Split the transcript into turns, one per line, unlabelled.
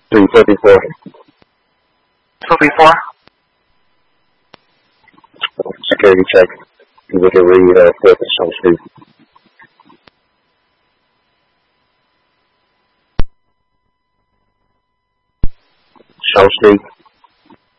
354.
2 before?
Security check. You look at read 4th and Shaw Street. Shaw Street.